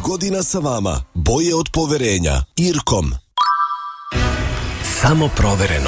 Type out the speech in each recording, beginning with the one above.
godina sa vama. Boje od poverenja. Irkom. Samo provereno.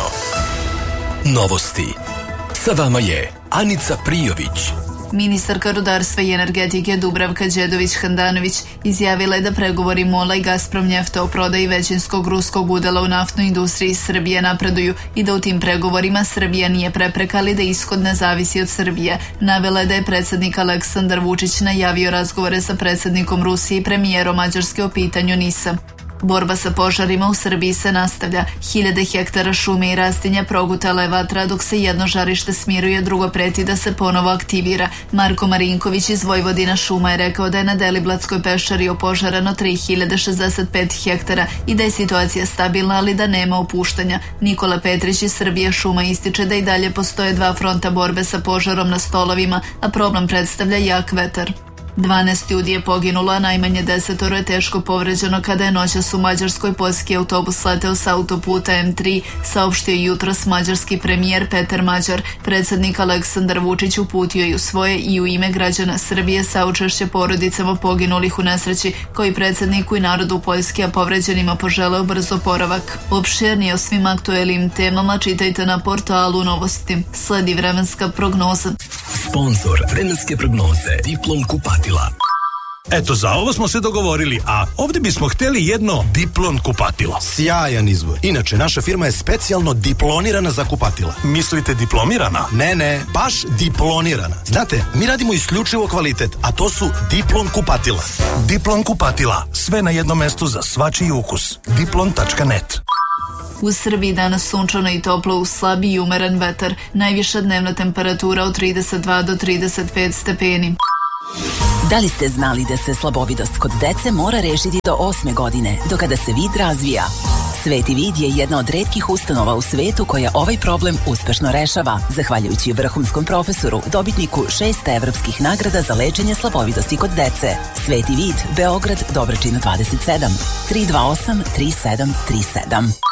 Novosti. Sa vama je Anica Prijović. Ministarka rudarstva i energetike Dubravka Đedović-Handanović izjavila je da pregovori MOL-a i Gazprom Njefta o prodaji većinskog ruskog udela u naftnoj industriji Srbije napreduju i da u tim pregovorima Srbija nije prepreka, ali da ishod ne zavisi od Srbije. Navela je da je predsjednik Aleksandar Vučić najavio razgovore sa predsjednikom Rusije i premijerom Mađarske o pitanju NIS-a. Borba sa požarima u Srbiji se nastavlja. Hiljade hektara šume i rastinja progutala je vatra, dok se jedno žarište smiruje, drugo preti da se ponovo aktivira. Marko Marinković iz Vojvodina šuma je rekao da je na Deliblatskoj peščari opožarano 3065 hektara i da je situacija stabilna, ali da nema opuštanja. Nikola Petrić iz Srbije šuma ističe da i dalje postoje dva fronta borbe sa požarom na stolovima, a problem predstavlja jak vetar. 12 ljudi je poginulo, a najmanje 10 je teško povređeno kada je noćas u Mađarskoj poljski autobus leteo sa autoputa M3, saopštio jutros mađarski premijer Petar Mađar. Predsjednik Aleksandar Vučić uputio i u svoje i u ime građana Srbije saučešće porodicama poginulih u nesreći, koji predsjedniku i narodu Poljske, a povređenima poželeo brz oporavak. Opširnije o svim aktuelnim temama čitajte na portalu Novosti. Sledi vremenska prognoza. Sponzor vremenske prognoze Diplom kupatila. Eto, za ovo smo se dogovorili, a ovdje bismo htjeli jedno Diplon kupatilo. Sjajan izbor. Inače, naša firma je specijalno diplonirana za kupatila. Mislite diplomirana? Ne, baš diplonirana. Znate, mi radimo isključivo kvalitet, a to su Diplon kupatila. Diplon kupatila. Sve na jednom mestu za svačiji ukus. Diplon.net. U Srbiji danas sunčano i toplo uz slabi i umeren vetar. Najviša dnevna temperatura od 32 do 35 stepeni. Da li ste znali da se slabovidost kod dece mora rešiti do 8. godine, do kada se vid razvija? Sveti vid je jedna od retkih ustanova u svetu koja ovaj problem uspešno rešava, zahvaljujući vrhunskom profesoru, dobitniku 6 evropskih nagrada za lečenje slabovidosti kod dece. Sveti vid, Beograd, Dobračina 27, 328 3737.